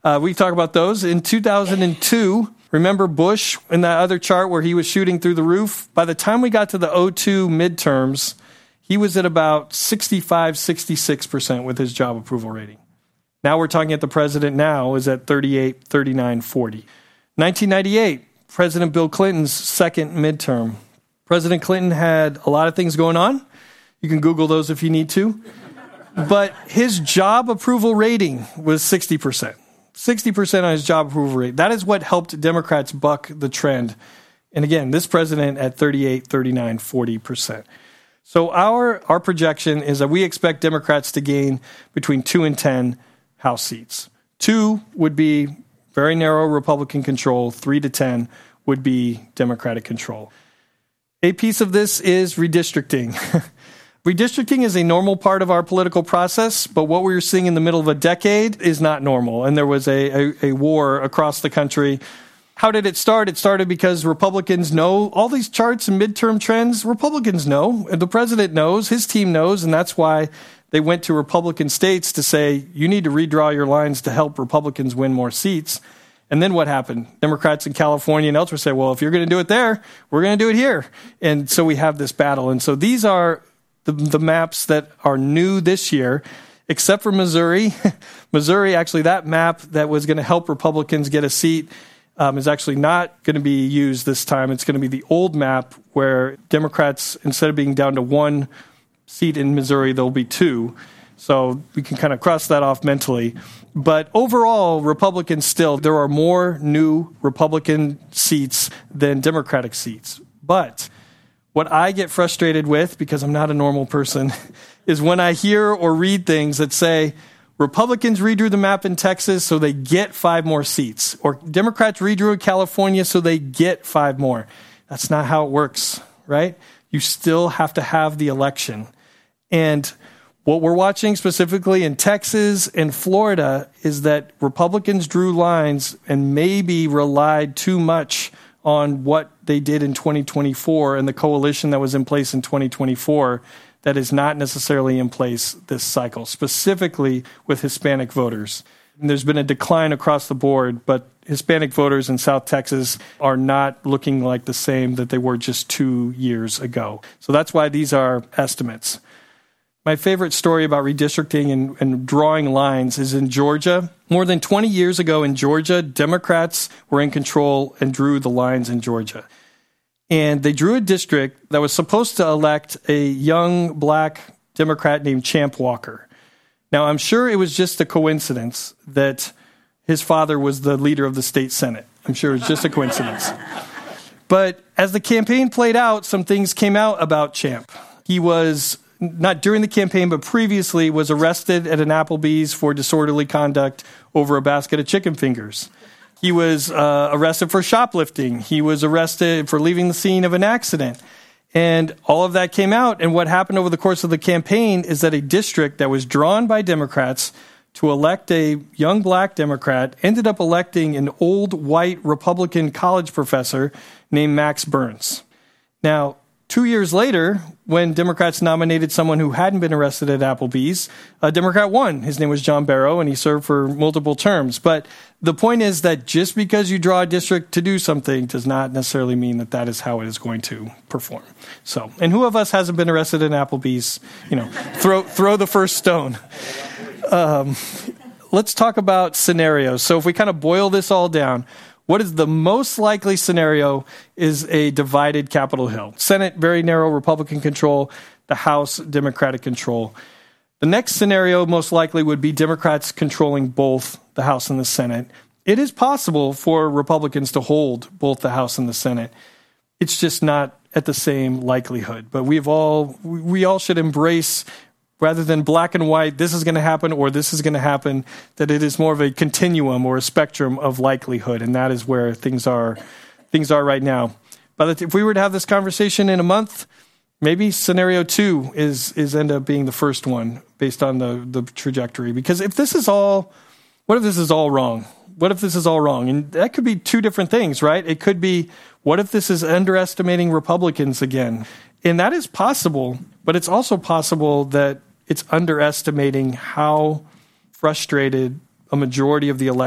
We talk about those. In 2002, remember Bush in that other chart where he was shooting through the roof? By the time we got to the 2002 midterms, he was at about 65, 66% with his job approval rating. Now we're talking at the president now is at 38, 39, 40. 1998, President Bill Clinton's second midterm. President Clinton had a lot of things going on. You can Google those if you need to. But his job approval rating was 60%. 60% on his job approval rate. That is what helped Democrats buck the trend. And again, this president at 38, 39, 40%. So our projection is that we expect Democrats to gain between 2 and 10 House seats. 2 would be very narrow Republican control. 3 to 10 would be Democratic control. A piece of this is redistricting. Redistricting is a normal part of our political process, but what we were seeing in the middle of a decade is not normal. And there was a war across the country. How did it start? It started because Republicans know all these charts and midterm trends. Republicans know, and the president knows, his team knows, and that's why they went to Republican states to say, you need to redraw your lines to help Republicans win more seats. And then what happened? Democrats in California and elsewhere said, well, if you're going to do it there, we're going to do it here. And so we have this battle. And so these are the maps that are new this year, except for Missouri. Missouri, actually, that map that was going to help Republicans get a seat is actually not going to be used this time. It's going to be the old map where Democrats, instead of being down to 1 seat in Missouri, there'll be 2. So we can kind of cross that off mentally. But overall, Republicans still, there are more new Republican seats than Democratic seats. But what I get frustrated with, because I'm not a normal person, is when I hear or read things that say, Republicans redrew the map in Texas so they get 5 more seats, or Democrats redrew in California so they get 5 more. That's not how it works, right? You still have to have the election. And what we're watching specifically in Texas and Florida is that Republicans drew lines and maybe relied too much on what they did in 2024 and the coalition that was in place in 2024 that is not necessarily in place this cycle, specifically with Hispanic voters. And there's been a decline across the board, but Hispanic voters in South Texas are not looking like the same that they were just 2 years ago. So that's why these are estimates. My favorite story about redistricting and drawing lines is in Georgia. More than 20 years ago in Georgia, Democrats were in control and drew the lines in Georgia. And they drew a district that was supposed to elect a young black Democrat named Champ Walker. Now, I'm sure it was just a coincidence that his father was the leader of the state Senate. I'm sure it was just a coincidence. But as the campaign played out, some things came out about Champ. He was, not during the campaign, but previously, was arrested at an Applebee's for disorderly conduct over a basket of chicken fingers. He was arrested for shoplifting. He was arrested for leaving the scene of an accident. And all of that came out. And what happened over the course of the campaign is that a district that was drawn by Democrats to elect a young black Democrat ended up electing an old white Republican college professor named Max Burns. Now, 2 years later, when Democrats nominated someone who hadn't been arrested at Applebee's, a Democrat won. His name was John Barrow, and he served for multiple terms. But the point is that just because you draw a district to do something does not necessarily mean that that is how it is going to perform. So, and who of us hasn't been arrested at Applebee's? Throw the first stone. Let's talk about scenarios. So if we kind of boil this all down, what is the most likely scenario is a divided Capitol Hill. Senate, very narrow Republican control. The House, Democratic control. The next scenario most likely would be Democrats controlling both the House and the Senate. It is possible for Republicans to hold both the House and the Senate. It's just not at the same likelihood. But we all should embrace, rather than black and white, this is going to happen or this is going to happen, that it is more of a continuum or a spectrum of likelihood, and that is where things are right now. But if we were to have this conversation in a month, maybe scenario 2 is end up being the first one based on the trajectory. Because what if this is all wrong? What if this is all wrong? And that could be 2 different things, right? It could be, what if this is underestimating Republicans again? And that is possible, but it's also possible that it's underestimating how frustrated a majority of the electorate